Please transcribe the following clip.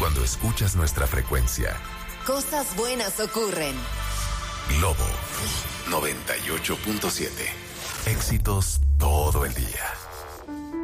cuando escuchas nuestra frecuencia. Cosas buenas ocurren. Globo 98.7. Éxitos todo el día.